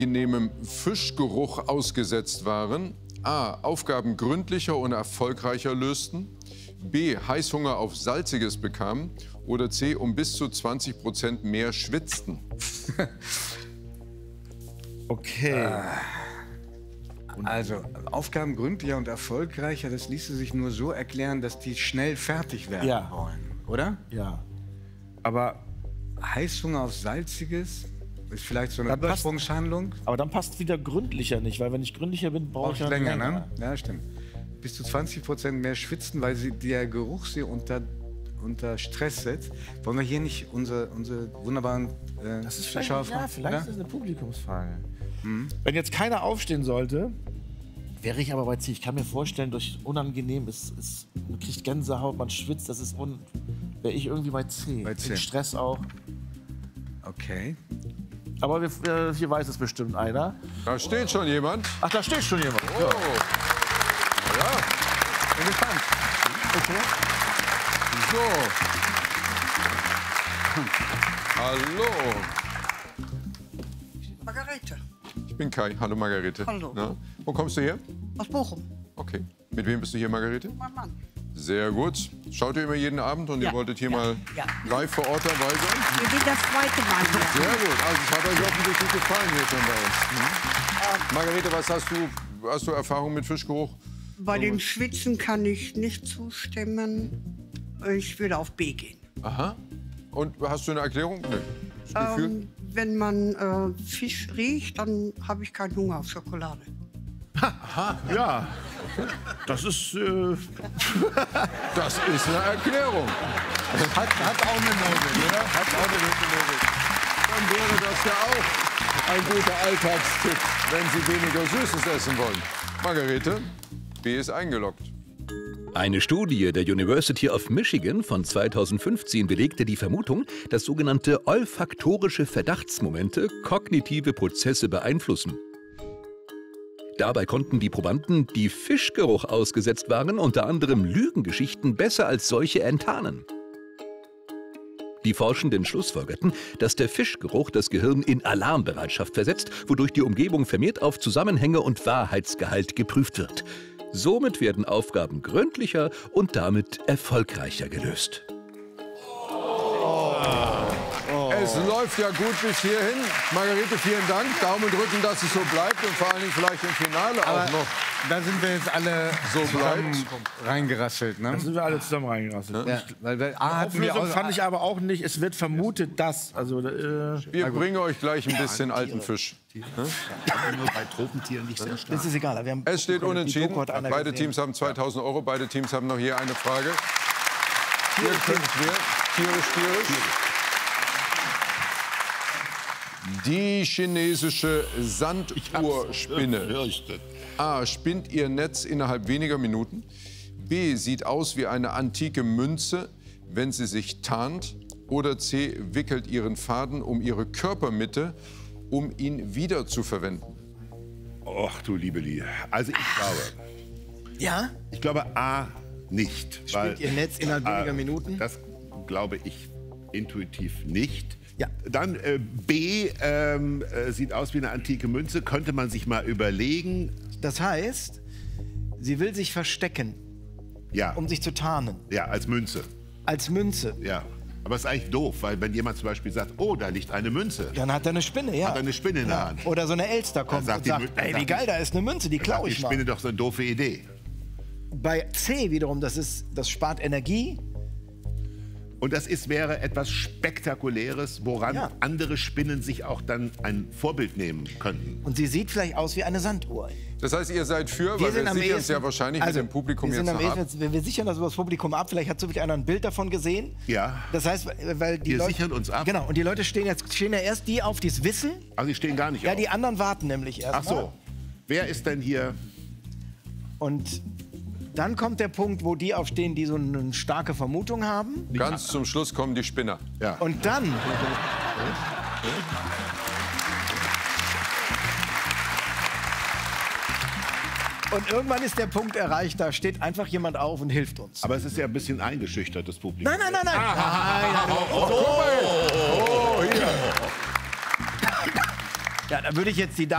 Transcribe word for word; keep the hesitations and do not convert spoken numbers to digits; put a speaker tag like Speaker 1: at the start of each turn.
Speaker 1: unangenehmem Fischgeruch ausgesetzt waren, A. Aufgaben gründlicher und erfolgreicher lösten, B. Heißhunger auf Salziges bekamen oder C. um bis zu zwanzig Prozent mehr schwitzten.
Speaker 2: Okay.
Speaker 3: Also, Aufgaben gründlicher und erfolgreicher, das ließe sich nur so erklären, dass die schnell fertig werden
Speaker 2: Ja.
Speaker 3: wollen, oder?
Speaker 2: Ja. Aber,
Speaker 3: Heißhunger auf Salziges ist vielleicht so eine
Speaker 2: Dann passt-
Speaker 3: Ursprungshandlung.
Speaker 2: aber dann passt wieder gründlicher nicht, weil wenn ich gründlicher bin, brauche ich
Speaker 3: Braucht
Speaker 2: ja
Speaker 3: länger, ne? Ja, stimmt. Bis zu zwanzig Prozent mehr schwitzen, weil sie der Geruch sie unter, unter Stress setzt. Wollen wir hier nicht unsere, unsere wunderbaren äh,
Speaker 2: Das ist vielleicht,
Speaker 3: Zuschauer
Speaker 2: ja,
Speaker 3: fragen,
Speaker 2: vielleicht
Speaker 3: oder?
Speaker 2: ist das eine Publikumsfrage. Wenn jetzt keiner aufstehen sollte, wäre ich aber bei C. Ich kann mir vorstellen, durch unangenehm, es, es, man kriegt Gänsehaut, man schwitzt, das ist un... Wäre ich irgendwie bei C.
Speaker 3: Bei C.
Speaker 2: Den Stress auch.
Speaker 3: Okay.
Speaker 2: Aber wir, äh, hier weiß es bestimmt einer.
Speaker 1: Da steht schon jemand.
Speaker 2: Ach, da steht schon jemand.
Speaker 1: Oh. Ja.
Speaker 3: Bin gespannt.
Speaker 1: So. Hallo.
Speaker 4: Margarete
Speaker 1: Ich bin Kai. Hallo Margarete.
Speaker 4: Hallo.
Speaker 1: Na, wo kommst du her?
Speaker 4: aus Bochum.
Speaker 1: Okay. Mit wem bist du hier, Margarete?
Speaker 4: Mein Mann.
Speaker 1: Sehr gut. Schaut ihr immer jeden Abend und
Speaker 4: Ja.
Speaker 1: ihr wolltet hier
Speaker 4: Ja.
Speaker 1: mal
Speaker 4: Ja.
Speaker 1: live vor Ort dabei sein?
Speaker 4: Wir sind das zweite Mal hier.
Speaker 1: Sehr gut. Also es hat euch offensichtlich gefallen hier schon bei uns. Mhm. Margarete, was hast du, hast du Erfahrung mit Fischgeruch?
Speaker 4: Bei dem Schwitzen kann ich nicht zustimmen. Ich würde auf B gehen.
Speaker 1: Aha. Und hast du eine Erklärung? Nee. Das Gefühl?
Speaker 4: Ähm, wenn man äh, Fisch riecht, dann habe ich keinen Hunger auf Schokolade.
Speaker 2: Ja, das ist... Äh,
Speaker 1: Das ist eine Erklärung.
Speaker 3: Hat, hat auch eine Note, oder?
Speaker 1: Hat auch eine gute Logik. Dann wäre das ja auch ein guter Alltagstipp, wenn Sie weniger Süßes essen wollen. Margarete, B ist eingeloggt.
Speaker 5: Eine Studie der University of Michigan von zweitausendfünfzehn belegte die Vermutung, dass sogenannte olfaktorische Verdachtsmomente kognitive Prozesse beeinflussen. Dabei konnten die Probanden, die Fischgeruch ausgesetzt waren, unter anderem Lügengeschichten besser als solche enttarnen. Die Forschenden schlussfolgerten, dass der Fischgeruch das Gehirn in Alarmbereitschaft versetzt, wodurch die Umgebung vermehrt auf Zusammenhänge und Wahrheitsgehalt geprüft wird. Somit werden Aufgaben gründlicher und damit erfolgreicher gelöst.
Speaker 1: Es läuft ja gut bis hierhin. Margarete, vielen Dank. Daumen drücken, dass es so bleibt und vor allen Dingen vielleicht im Finale
Speaker 3: Aber
Speaker 1: auch noch.
Speaker 3: da sind wir jetzt alle
Speaker 1: So
Speaker 3: zusammen
Speaker 1: bleibt.
Speaker 3: reingerasselt, ne?
Speaker 2: da sind wir alle zusammen reingerasselt.
Speaker 3: Ja, weil wir, A, hatten wir
Speaker 2: Auflösung
Speaker 3: auch,
Speaker 2: fand ich aber auch nicht. Es wird vermutet, dass... Also, äh,
Speaker 1: Wir bringen euch gleich ein bisschen alten Fisch.
Speaker 6: Nur bei Tropentieren nicht sehr stark.
Speaker 2: das ist egal. Wir haben
Speaker 1: Es steht
Speaker 2: die
Speaker 1: unentschieden.
Speaker 2: Doku hat einer
Speaker 1: Beide
Speaker 2: gesehen.
Speaker 1: Teams haben zweitausend Euro. Beide Teams haben noch hier eine Frage. Hier könnt wir tierisch, tierisch. Die chinesische Sanduhrspinne. A. Spinnt ihr Netz innerhalb weniger Minuten. B. Sieht aus wie eine antike Münze, wenn sie sich tarnt. Oder C. Wickelt ihren Faden um ihre Körpermitte, um ihn wieder zu verwenden.
Speaker 6: Och, du liebe Liebe. Also ich glaube,
Speaker 2: Ja?
Speaker 6: ich glaube A nicht.
Speaker 2: Spielt ihr Netz innerhalb
Speaker 6: A,
Speaker 2: weniger Minuten?
Speaker 6: Das glaube ich intuitiv nicht.
Speaker 2: Ja.
Speaker 6: Dann äh, B, ähm, äh, sieht aus wie eine antike Münze. Könnte man sich mal überlegen.
Speaker 7: Das heißt, sie will sich verstecken,
Speaker 6: Ja,
Speaker 7: um sich zu tarnen.
Speaker 6: ja, als Münze.
Speaker 7: Als Münze.
Speaker 6: Ja. Aber es ist eigentlich doof, weil wenn jemand zum Beispiel sagt, oh, da liegt eine Münze,
Speaker 7: Dann hat er eine Spinne, ja.
Speaker 6: hat er eine Spinne in der Hand.
Speaker 7: Oder so eine Elster kommt
Speaker 6: sagt
Speaker 7: und
Speaker 6: die
Speaker 7: sagt,
Speaker 6: Mü- dann
Speaker 7: ey,
Speaker 6: sagt
Speaker 7: wie
Speaker 6: die-
Speaker 7: geil, da ist eine Münze, die
Speaker 6: Dann
Speaker 7: klaue
Speaker 6: sagt die
Speaker 7: ich mal.
Speaker 6: Spinne doch so eine doofe Idee.
Speaker 7: Bei C wiederum, das, ist, das spart Energie.
Speaker 6: Und das ist, wäre etwas Spektakuläres, woran
Speaker 7: Ja.
Speaker 6: andere Spinnen sich auch dann ein Vorbild nehmen könnten.
Speaker 7: Und sie sieht vielleicht aus wie eine Sanduhr.
Speaker 1: Das heißt, ihr seid für, weil wir sichern es ja wahrscheinlich
Speaker 7: also,
Speaker 1: mit dem Publikum
Speaker 7: wir sind
Speaker 1: jetzt
Speaker 7: am
Speaker 1: noch ab.
Speaker 7: ehesten, wir, wir sichern das über das Publikum ab. Vielleicht hat zufällig einer ein Bild davon gesehen.
Speaker 6: Ja.
Speaker 7: Das heißt, weil die
Speaker 6: Wir
Speaker 7: Leute,
Speaker 6: sichern uns ab?
Speaker 7: Genau. Und die Leute stehen jetzt stehen ja erst die auf, die es wissen.
Speaker 6: Also die stehen gar nicht
Speaker 7: Ja,
Speaker 6: auf.
Speaker 7: die anderen warten nämlich erst.
Speaker 6: Ach so. Wer ist denn hier?
Speaker 7: Und dann kommt der Punkt, wo die aufstehen, die so eine starke Vermutung haben.
Speaker 1: Ganz zum Schluss kommen die Spinner.
Speaker 6: Ja.
Speaker 7: Und dann. Und irgendwann ist der Punkt erreicht, da steht einfach jemand auf und hilft uns.
Speaker 6: Aber es ist ja ein bisschen eingeschüchtert, das Publikum.
Speaker 7: Nein, nein, nein, nein.
Speaker 1: Oh, hier.
Speaker 7: Ja, da würde ich jetzt die Dame